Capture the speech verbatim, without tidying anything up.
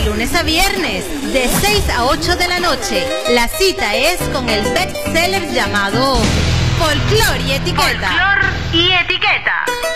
lunes a viernes, de seis a ocho de la noche. La cita es con el bestseller llamado Folclor y Etiqueta. Folclor y Etiqueta.